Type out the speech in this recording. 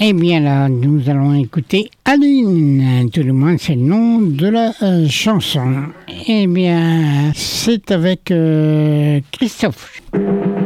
Eh bien là, nous allons écouter Aline, tout le moins c'est le nom de la chanson. Eh bien, c'est avec Christophe.